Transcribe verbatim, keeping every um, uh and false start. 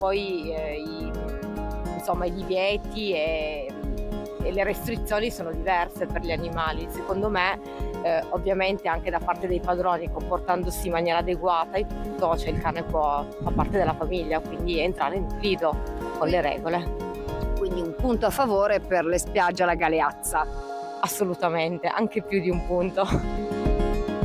poi eh, i, insomma, i divieti e, e le restrizioni sono diverse per gli animali. Secondo me, eh, ovviamente anche da parte dei padroni, comportandosi in maniera adeguata e tutto, cioè il cane può fa parte della famiglia, quindi entrare in fido con le regole. Quindi un punto a favore per le spiagge alla Galeazza. Assolutamente, anche più di un punto.